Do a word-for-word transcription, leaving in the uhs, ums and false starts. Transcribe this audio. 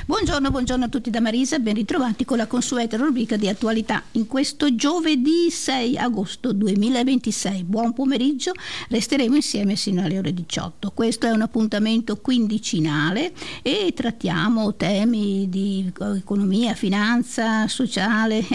Buongiorno, buongiorno a tutti da Marisa, ben ritrovati con la consueta rubrica di attualità in questo giovedì sei agosto duemilaventisei. Buon pomeriggio, resteremo insieme sino alle ore diciotto. Questo è un appuntamento quindicinale e trattiamo temi di economia, finanza, sociale